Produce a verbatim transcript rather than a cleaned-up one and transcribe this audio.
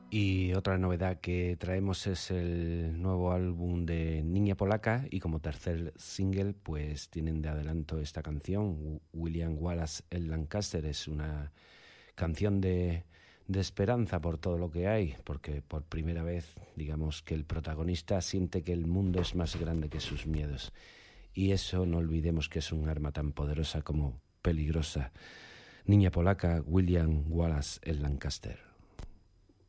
Y otra novedad que traemos es el nuevo álbum de Niña Polaca, y como tercer single pues tienen de adelanto esta canción, William Wallace el Lancaster. Es una canción de, de esperanza por todo lo que hay, porque por primera vez digamos que el protagonista siente que el mundo es más grande que sus miedos, y eso no olvidemos que es un arma tan poderosa como peligrosa. Niña Polaca, William Wallace el Lancaster.